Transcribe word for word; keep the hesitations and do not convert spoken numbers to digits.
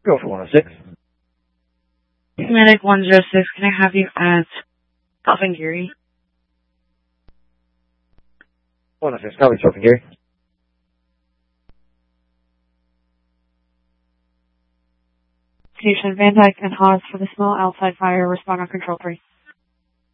Go for one oh six. Medic one oh six, can I have you at Alpha Geary? one oh six, copy, Alpha Geary. Station Van Dyke and Haas for the small outside fire, respond on control three.